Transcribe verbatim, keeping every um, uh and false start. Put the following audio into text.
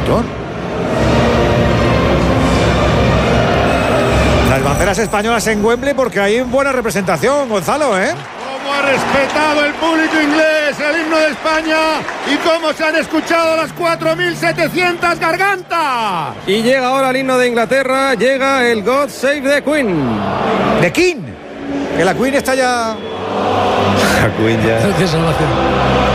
montón. Las banderas españolas en Wembley porque hay buena representación, Gonzalo, ¿eh? Cómo ha respetado el público inglés el himno de España y cómo se han escuchado las cuatro mil setecientas gargantas. Y llega ahora el himno de Inglaterra, llega el God Save the Queen. The King, que la Queen está ya... La Queen ya... Qué salvación.